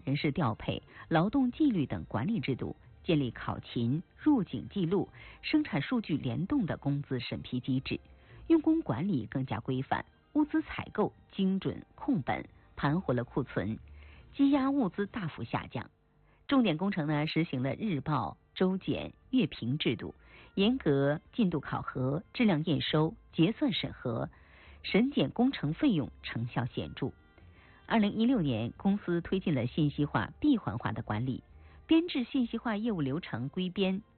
人事调配、劳动纪律等管理制度，建立考勤、入警记录、生产数据联动的工资审批机制，用工管理更加规范，物资采购精准控本，盘活了库存，积压物资大幅下降。重点工程呢，实行了日报、周检、月评制度，严格进度考核、质量验收、结算审核，审检工程费用成效显著。2016年，公司推进了信息化、闭环化的管理，编制信息化业务流程规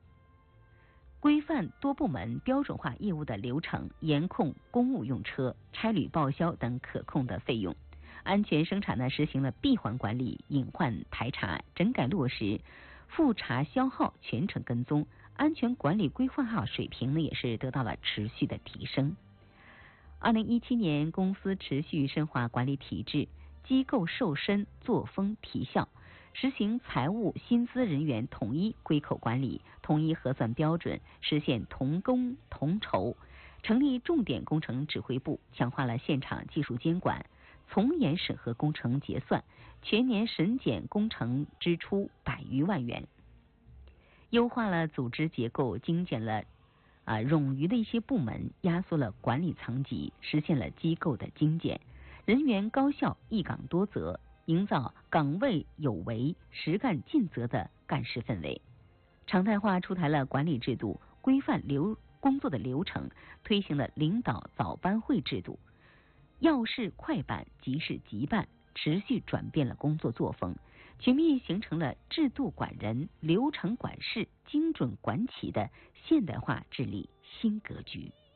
范多部门标准化业务的流程，严控公务用车、差旅报销等可控的费用。安全生产呢，实行了闭环管理，隐患排查、整改落实，复查消耗全程跟踪，安全管理规范化水平呢也是得到了持续的提升。2017年，公司持续深化管理体制，机构瘦身作风提效，实行财务、薪资人员统一归口管理，统一核算标准，实现同工同酬，成立重点工程指挥部，强化了现场技术监管，从严审核工程结算，全年审检工程支出100余万元，优化了组织结构，精简了冗余的一些部门，压缩了管理层级，实现了机构的精简，人员高效，一岗多责，营造岗位有为、实干尽责的干事氛围。常态化出台了管理制度，规范工作的流程，推行了领导早班会制度，要事快办，急事急办，持续转变了工作作风，全面形成了制度管人、流程管事、精准管企的现代化治理新格局。